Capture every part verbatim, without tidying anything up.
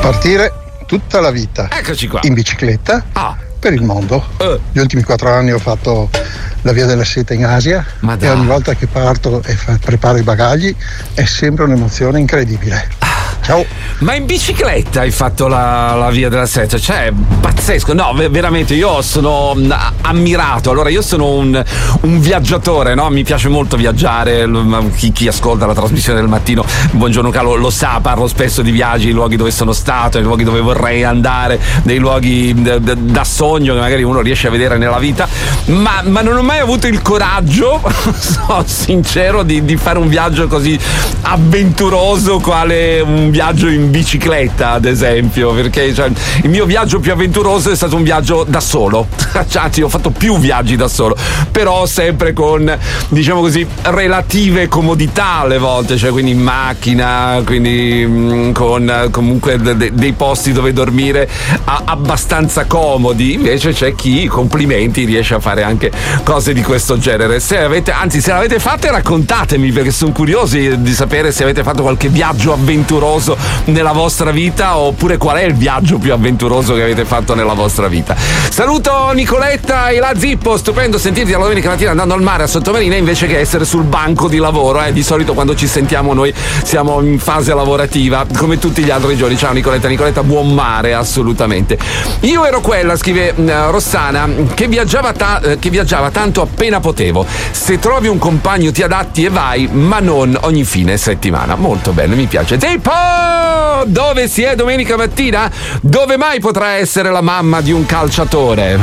Partire tutta la vita. Eccoci qua. In bicicletta. Ah. Per il mondo. Uh. Gli ultimi quattro anni ho fatto la via della seta in Asia. Ma e ogni volta che parto e fa- preparo i bagagli è sempre un'emozione incredibile. Ciao. Ma in bicicletta hai fatto la, la via della seta? Cioè, pazzesco. No, veramente, io sono ammirato. Allora, io sono un, un viaggiatore, no? Mi piace molto viaggiare. Chi, chi ascolta la trasmissione del mattino, Buongiorno Carlo, lo sa, parlo spesso di viaggi, i luoghi dove sono stato, i luoghi dove vorrei andare, dei luoghi da, da sogno che magari uno riesce a vedere nella vita, ma, ma non ho mai avuto il coraggio, sono sincero, di, di fare un viaggio così avventuroso quale un viaggio in bicicletta, ad esempio, perché cioè, il mio viaggio più avventuroso è stato un viaggio da solo. Anzi, ho fatto più viaggi da solo, però sempre con, diciamo così, relative comodità alle volte, cioè quindi in macchina, quindi mh, con comunque de- dei posti dove dormire a- abbastanza comodi. Invece c'è chi, complimenti, riesce a fare anche cose di questo genere. Se avete, anzi, se l'avete fatta, raccontatemi, perché sono curiosi di sapere se avete fatto qualche viaggio avventuroso nella vostra vita, oppure qual è il viaggio più avventuroso che avete fatto nella vostra vita. Saluto Nicoletta e la Zippo, stupendo sentirti la domenica mattina andando al mare a Sottomarina invece che essere sul banco di lavoro, eh. Di solito quando ci sentiamo noi siamo in fase lavorativa come tutti gli altri giorni. Ciao Nicoletta. Nicoletta, buon mare, assolutamente. Io ero quella, scrive uh, Rossana, che viaggiava, ta- che viaggiava tanto appena potevo. Se trovi un compagno ti adatti e vai, ma non ogni fine settimana. Molto bene, mi piace. Zippo! Dove si è domenica mattina? Dove mai potrà essere la mamma di un calciatore?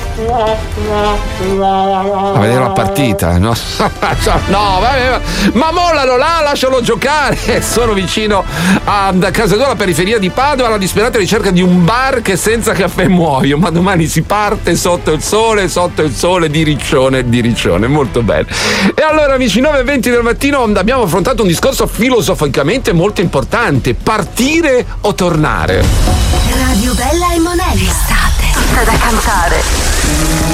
A vedere la partita, no? No, vabbè, ma mollalo là, lascialo giocare. Sono vicino a casa tua, alla periferia di Padova, alla disperata ricerca di un bar che senza caffè muoio, ma domani si parte sotto il sole, sotto il sole, di riccione, di riccione, molto bene. E allora, amici, nove e venti del mattino abbiamo affrontato un discorso filosoficamente molto importante: partire o tornare? Radio Bella e Monella. Estate. Tutta da cantare.